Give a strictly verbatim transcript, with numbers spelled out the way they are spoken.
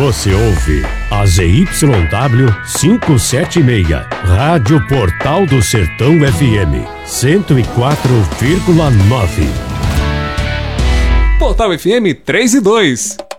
Você ouve a Z Y W quinhentos e setenta e seis, Rádio Portal do Sertão F M, cento e quatro vírgula nove. Portal F M três e dois.